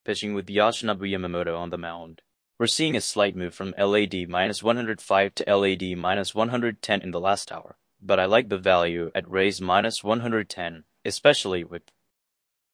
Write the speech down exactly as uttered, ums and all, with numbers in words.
pitching with Yoshinobu Yamamoto on the mound. We're seeing a slight move from L A D minus one hundred five to L A D minus one hundred ten in the last hour, but I like the value at Rays minus one hundred ten, especially with